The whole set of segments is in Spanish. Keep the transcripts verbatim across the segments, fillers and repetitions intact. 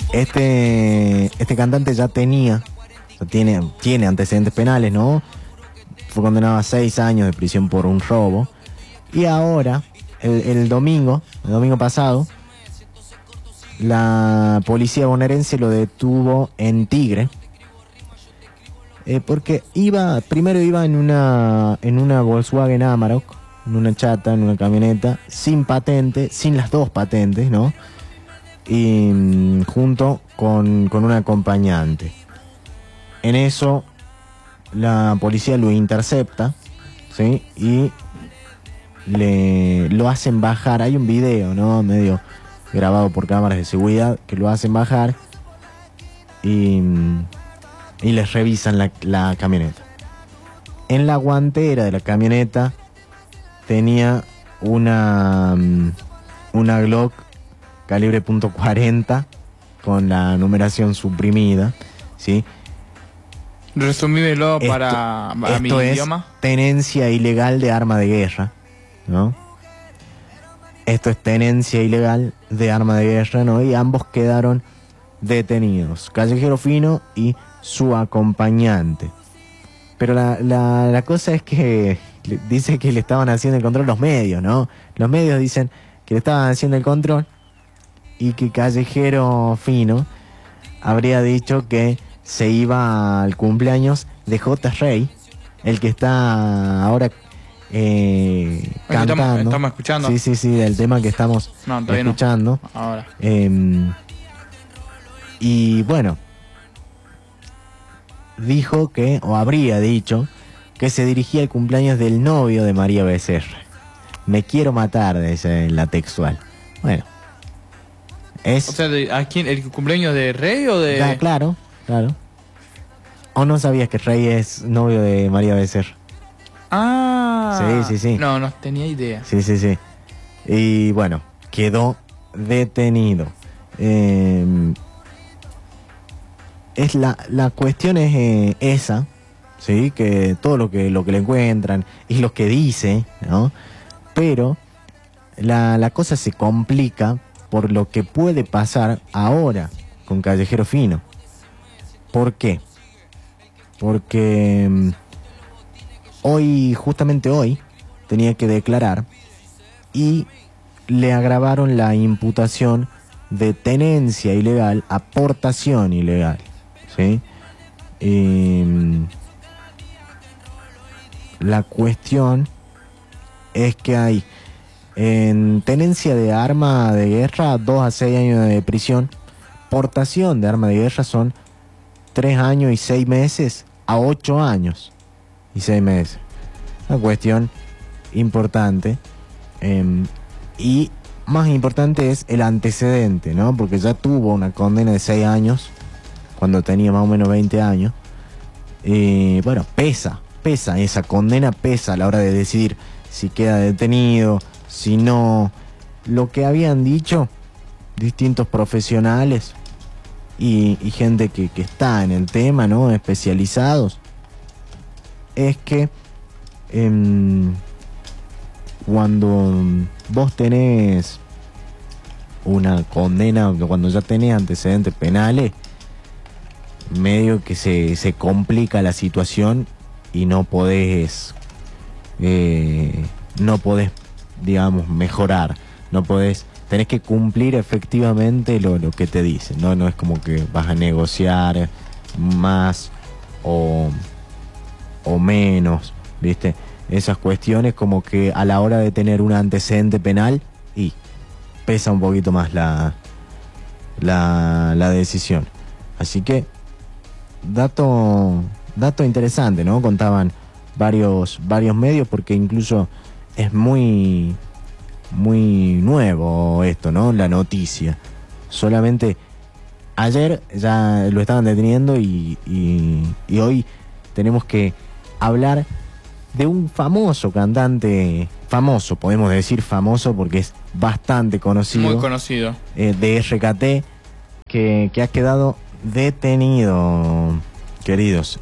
este, este cantante ya tenía, o sea, tiene, tiene antecedentes penales, ¿no? Fue condenado a seis años de prisión por un robo. Y ahora, el, el domingo, el domingo pasado, la policía bonaerense lo detuvo en Tigre. Eh, porque iba, primero iba en una, en una Volkswagen Amarok, en una chata, en una camioneta, sin patente, sin las dos patentes, ¿no? Y mm, junto con, con un acompañante. En eso, la policía lo intercepta, ¿sí? Y le lo hacen bajar. Hay un video, ¿no? Medio grabado por cámaras de seguridad, que lo hacen bajar y, y les revisan la, la camioneta. En la guantera de la camioneta tenía una, una Glock calibre punto cuarenta con la numeración suprimida, ¿sí? Resumímelo Esto, para, para mi esto es idioma. tenencia ilegal de arma de guerra, ¿no? Esto es tenencia ilegal de arma de guerra, ¿no? Y ambos quedaron detenidos, Callejero Fino y su acompañante. Pero la, la, la cosa es que dice que le estaban haciendo el control los medios, ¿no? Los medios dicen que le estaban haciendo el control y que Callejero Fino habría dicho que se iba al cumpleaños de J. Rey, el que está ahora eh, cantando. Estamos, estamos escuchando. Sí, sí, sí, del tema que estamos no, escuchando. No. Ahora. Eh, y bueno, dijo que, o habría dicho, que se dirigía al cumpleaños del novio de María Becerra. Me quiero matar, dice la textual. Bueno. Es, o sea, de, ¿a quién? ¿El cumpleaños de Rey o de...? Ah, claro, claro. ¿O no sabías que Rey es novio de María Becerra? Ah. Sí, sí, sí. No, no tenía idea. Sí, sí, sí. Y bueno, quedó detenido. Eh, es la, la cuestión es eh, esa, ¿sí? Que todo lo que, lo que le encuentran y lo que dice, ¿no? Pero la, la cosa se complica por lo que puede pasar ahora con Callejero Fino. ¿Por qué? Porque um, hoy, justamente hoy, tenía que declarar y le agravaron la imputación de tenencia ilegal, aportación ilegal, ¿sí? Y, um, la cuestión es que hay en tenencia de arma de guerra dos a seis años de prisión, portación de arma de guerra son tres años y seis meses a ocho años y seis meses. Una cuestión importante. Eh, y más importante es el antecedente, ¿no? Porque ya tuvo una condena de seis años cuando tenía más o menos veinte años. Y bueno, pesa, pesa, esa condena pesa a la hora de decidir si queda detenido, si no. Lo que habían dicho distintos profesionales y, y gente que, que está en el tema, ¿no? Especializados, es que eh, cuando vos tenés una condena, cuando ya tenés antecedentes penales, medio que se, se complica la situación y no podés eh, no podés, digamos, mejorar, no podés, tenés que cumplir efectivamente lo, lo que te dicen, ¿no? No es como que vas a negociar más o, o menos, ¿viste? Esas cuestiones como que a la hora de tener un antecedente penal y pesa un poquito más la, la, la decisión. Así que dato, dato interesante, ¿no? Contaban varios, varios medios, porque incluso es muy, muy nuevo esto, ¿no? La noticia. Solamente ayer ya lo estaban deteniendo y, y, y hoy tenemos que hablar de un famoso cantante, famoso, podemos decir famoso porque es bastante conocido. Muy conocido. Eh, de R K T, que, que ha quedado detenido, queridos.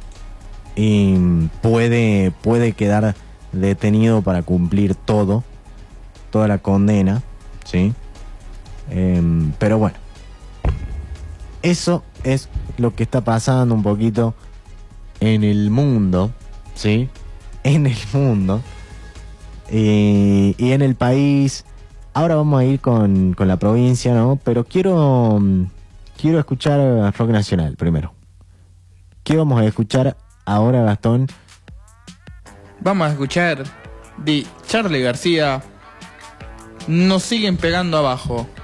Y puede, puede quedar detenido para cumplir todo, toda la condena, ¿sí? Eh, pero bueno, Eso es lo que está pasando un poquito en el mundo, ¿sí? En el mundo. Y, y en el país. Ahora vamos a ir con, con la provincia, ¿no? Pero quiero, quiero escuchar rock nacional primero. ¿Qué vamos a escuchar ahora, Gastón? Vamos a escuchar de Charly García. Nos siguen pegando abajo.